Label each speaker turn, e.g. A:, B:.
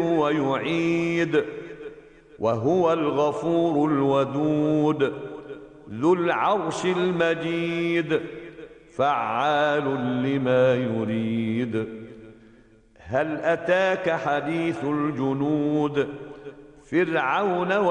A: ويعيد، وهو الغفور الودود ذو العرش المجيد، فعال لما يريد. هل أتاك حديث الجنود فرعون